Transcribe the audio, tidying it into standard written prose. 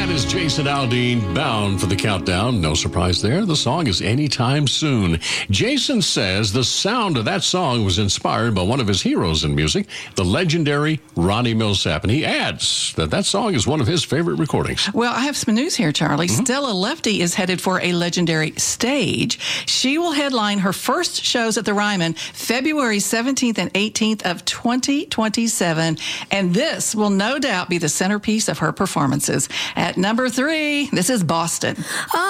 That is Jason Aldean, bound for the countdown. No surprise there. The song is Anytime Soon. Jason says the sound of that song was inspired by one of his heroes in music, the legendary Ronnie Milsap. And he adds that that song is one of his favorite recordings. Well, I have some news here, Charlie. Stella Lefty is headed for a legendary stage. She will headline her first shows at the Ryman February 17th and 18th of 2027. And this will no doubt be the centerpiece of her performances. At number 3, this is Boston.